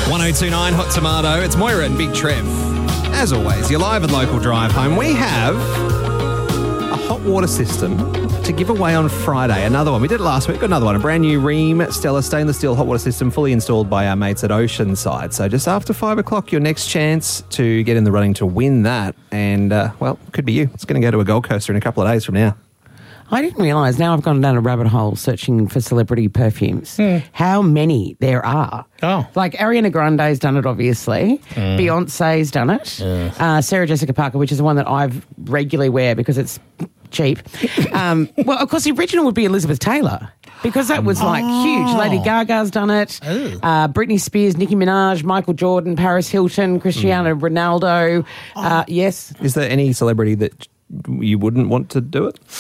1029 Hot Tomato. It's Moira and Big Trev. As always, your live and local drive home. We have a hot water system to give away on Friday. Another one. We did it last week. Got another one. A brand new Rheem Stella stainless steel hot water system fully installed by our mates at Oceanside. So just after 5 o'clock, your next chance to get in the running to win that. And, could be you. It's going to go to a Gold Coaster in a couple of days from now. I didn't realise, now I've gone down a rabbit hole searching for celebrity perfumes, how many there are. Oh. Like Ariana Grande's done it, obviously. Beyonce's done it. Sarah Jessica Parker, which is the one that I've regularly wear because it's cheap. Well, of course, the original would be Elizabeth Taylor because that was like huge. Lady Gaga's done it. Britney Spears, Nicki Minaj, Michael Jordan, Paris Hilton, Cristiano Ronaldo. Yes. Is there any celebrity that you wouldn't want to do it?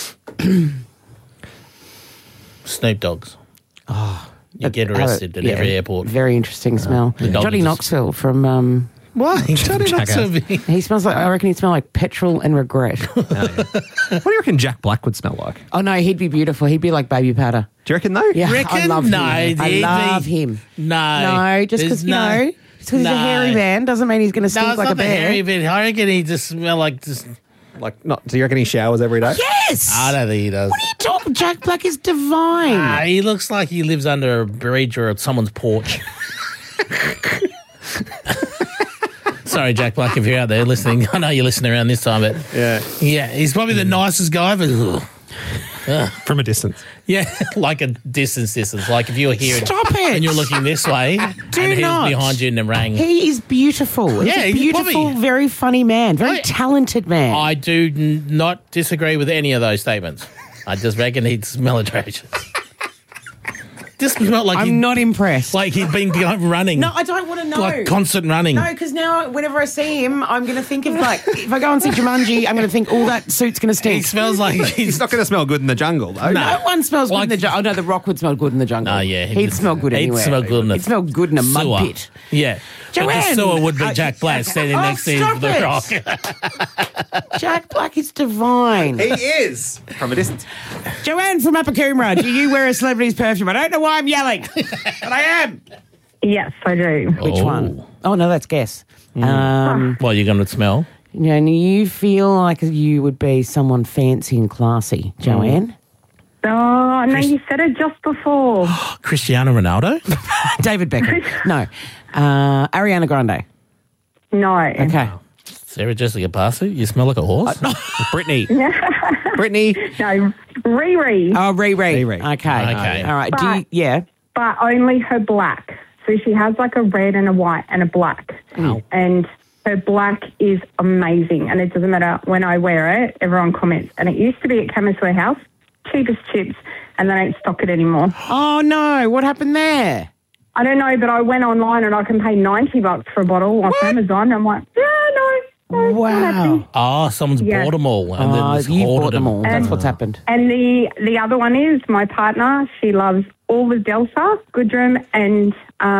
Snoop Dogg's. You get arrested at every airport. Very interesting smell. Johnny Knoxville from... Why? Johnny Knoxville. He smells like, I reckon he'd smell like petrol and regret. What do you reckon Jack Black would smell like? Oh, no, he'd be beautiful. He'd be like baby powder. Do you reckon, though? Yeah, Reckon? I love him. No, I love him. No. Just because, just because he's a hairy man doesn't mean he's going to stink like a bear. Hairy bit. I reckon he just smell like just... Do you reckon he showers every day? Yes! I don't think he does. What are you talking? Jack Black is divine. He looks like he lives under a bridge or at someone's porch. Sorry, Jack Black, if you're out there listening. I know you're listening around this time, but yeah, he's probably the nicest guy, but from a distance. Yeah, like a distance. Like if you were here and you're looking this way, Do and not. he's behind you in the ring. He is beautiful. Yeah, he's a he's beautiful, probably- very funny man, very talented man. I do not disagree with any of those statements. I just reckon he'd smell atrocious. Just smell like I'm not impressed. Like he'd been running. No, I don't want to know. Like constant running. No, because now whenever I see him, I'm going to think of like, if I go and see Jumanji, I'm going to think, that suit's going to stink. He smells like He's not going to smell good in the jungle, though. No one smells good in the jungle. Oh, no, The Rock would smell good in the jungle. Oh, yeah. He'd smell good anywhere. He'd smell good in He'd smell good in a mud sewer. pit. Yeah. But the Joanne! sewer would be Jack Black standing next to stop The it. Rock. Jack Black is divine. He is. From a distance. Joanne from Upper Coomera, do you wear a celebrity's perfume? I don't know why I'm yelling, but I am. Yes, I do. Which one? Oh, no, that's guess. Well, you're going to smell? And you feel like you would be someone fancy and classy, Joanne? Oh, no, you said it just before. Cristiano Ronaldo? David Beckham. No. Ariana Grande. No. Okay. Sarah Jessica Parker? You smell like a horse? Brittany. Brittany. No, Riri. Oh, Riri. Riri. Okay. All right. But- But only her black. So she has like a red and a white and a black. And her black is amazing. And it doesn't matter when I wear it, everyone comments. And it used to be at Chemist Warehouse, cheapest chips, and they don't stock it anymore. Oh, no. What happened there? I don't know, but I went online and I can pay $90 for a bottle off Amazon. I'm like, no. Wow. Oh, someone's bought them all. And then just You hoarded bought them all. That's what's happened. And the other one is my partner. She loves all the Delta, Goodrum, and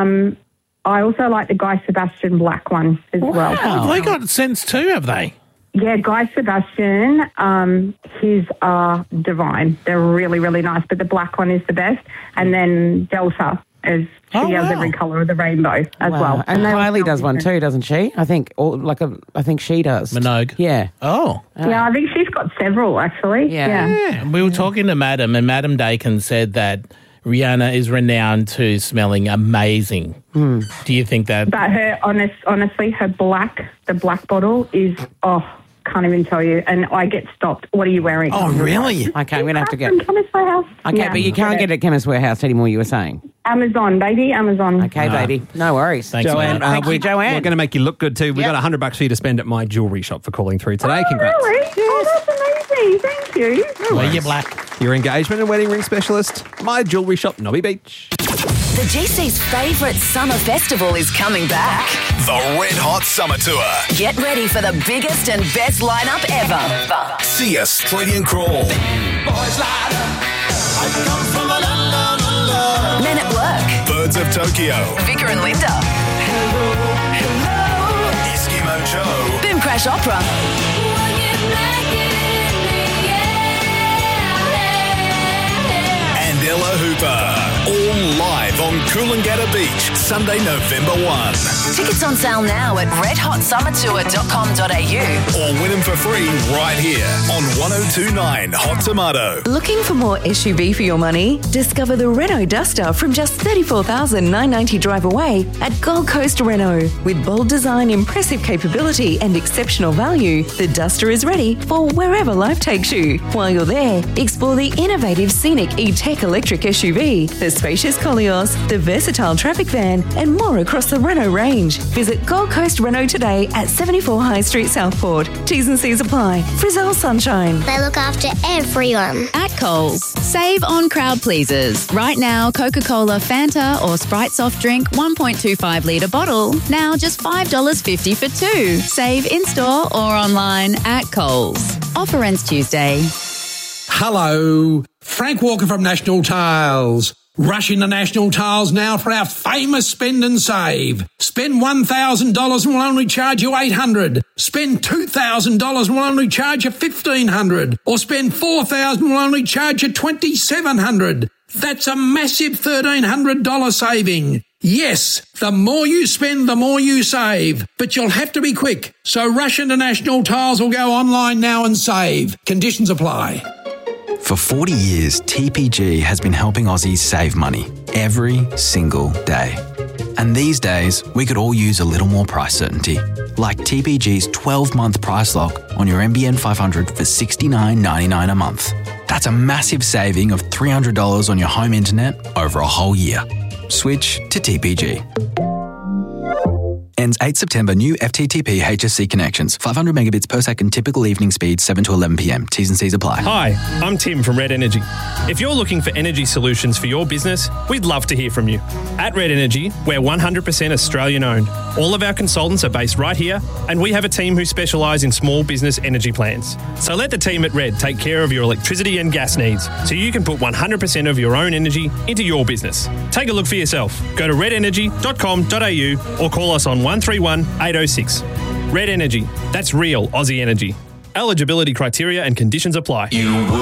I also like the Guy Sebastian black one as well. Oh, they got scents too, have they? Yeah, Guy Sebastian, his are divine. They're really, really nice, but the black one is the best. And then Delta is she has every colour of the rainbow as well. And they all Kylie smell does one different. too, doesn't she? I think, I think she does. Minogue. Yeah. Oh. Yeah, I think she's got several actually. Yeah. And we were talking to Madam, and Madam Dakin said that Rihanna is renowned to smelling amazing. Do you think that? But her, honestly, her the black bottle is, can't even tell you. And I get stopped. What are you wearing? Oh, really? Okay, I'm going to have to get... From Chemist Warehouse. Okay, Yeah, but you can't get it at Chemist Warehouse anymore, you were saying. Amazon, baby, Amazon. Okay, baby. No worries. Thanks, Joanne, Madam. Thank you, Joanne. We're going to make you look good too. We've Yep. got $100 for you to spend at my jewellery shop for calling through today. Congrats. Really? Oh, that's amazing. Thank you. Wear your black. Your engagement and wedding ring specialist, my jewellery shop, Nobby Beach. The GC's favourite summer festival is coming back. The Red Hot Summer Tour. Get ready for the biggest and best lineup ever. See Australian Crawl. Men at Work, Birds of Tokyo. Vicar and Linda, Eskimo Joe. Boom Crash Opera, And Ella Hooper. All live on Coolangatta Beach, Sunday, November 1. Tickets on sale now at redhotsummertour.com.au. Or win them for free right here on 102.9 Hot Tomato. Looking for more SUV for your money? Discover the Renault Duster from just $34,990 drive away at Gold Coast Renault. With bold design, impressive capability and exceptional value, the Duster is ready for wherever life takes you. While you're there, explore the innovative scenic E-Tech electric SUV, the spacious Koleos, the versatile traffic van and more across the Renault range. Visit Gold Coast Renault today at 74 High Street, Southport. T's and C's apply. Frizzell Sunshine. They look after everyone. At Coles, save on crowd pleasers. Right now, Coca-Cola, Fanta or Sprite soft drink 1.25 litre bottle. Now just $5.50 for two. Save in-store or online at Coles. Offer ends Tuesday. Hello, Frank Walker from National Tiles. Rush into National Tiles now for our famous spend and save. Spend $1,000 and we'll only charge you $800. Spend $2,000 and we'll only charge you $1,500. Or spend $4,000 and we'll only charge you $2,700. That's a massive $1,300 saving. Yes, the more you spend, the more you save. But you'll have to be quick. So rush into National Tiles or go online now and save. Conditions apply. For 40 years, TPG has been helping Aussies save money every single day. And these days, we could all use a little more price certainty. Like TPG's 12-month price lock on your NBN 500 for $69.99 a month. That's a massive saving of $300 on your home internet over a whole year. Switch to TPG. Ends 8 September. New FTTP HSC connections. 500 megabits per second. Typical evening speed 7 to 11 p.m. T's and C's apply. Hi, I'm Tim from Red Energy. If you're looking for energy solutions for your business, we'd love to hear from you. At Red Energy, we're 100% Australian owned. All of our consultants are based right here, and we have a team who specialise in small business energy plans. So let the team at Red take care of your electricity and gas needs so you can put 100% of your own energy into your business. Take a look for yourself. Go to redenergy.com.au or call us on 131 806. Red Energy. That's real Aussie energy. Eligibility criteria and conditions apply.